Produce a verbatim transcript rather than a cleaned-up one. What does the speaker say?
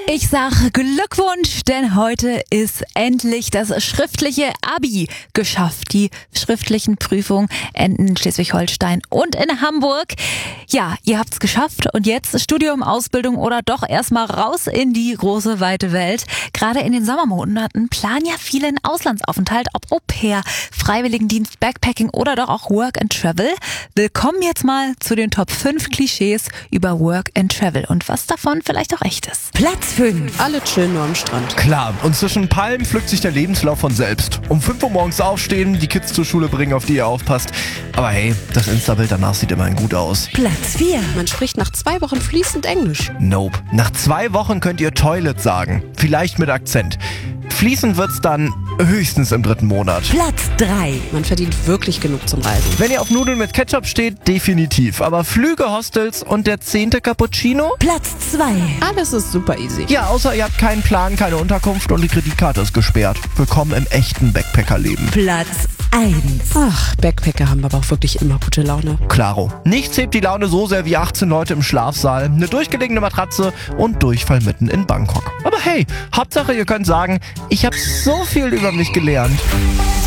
Ich sage Glückwunsch, denn heute ist endlich das schriftliche Abi geschafft. Die schriftlichen Prüfungen enden in Schleswig-Holstein und in Hamburg. Ja, ihr habt's geschafft und jetzt Studium, Ausbildung oder doch erstmal raus in die große, weite Welt. Gerade in den Sommermonaten planen ja viele einen Auslandsaufenthalt, ob Au-pair, Freiwilligendienst, Backpacking oder doch auch Work and Travel. Willkommen jetzt mal zu den Top fünf Klischees über Work and Travel und was davon vielleicht auch echt ist. Platz fünf. Alle chillen nur am Strand. Klar, und zwischen Palmen pflückt sich der Lebenslauf von selbst. Um fünf Uhr morgens aufstehen, die Kids zur Schule bringen, auf die ihr aufpasst. Aber hey, das Insta-Bild danach sieht immerhin gut aus. Platz vier. Man spricht nach zwei Wochen fließend Englisch. Nope. Nach zwei Wochen könnt ihr Toilet sagen. Vielleicht mit Akzent. Fließend wird's dann höchstens im dritten Monat. Platz drei. Man verdient wirklich genug zum Reisen. Wenn ihr auf Nudeln mit Ketchup steht, definitiv. Aber Flüge, Hostels und der zehnte Cappuccino? Platz zwei. Alles ist super easy. Ja, außer ihr habt keinen Plan, keine Unterkunft und die Kreditkarte ist gesperrt. Willkommen im echten Backpackerleben. Platz eins. Ach, Backpacker haben aber auch wirklich immer gute Laune. Klaro. Nichts hebt die Laune so sehr wie achtzehn Leute im Schlafsaal, eine durchgelegene Matratze und Durchfall mitten in Bangkok. Aber hey, Hauptsache ihr könnt sagen, ich habe so viel über mich gelernt.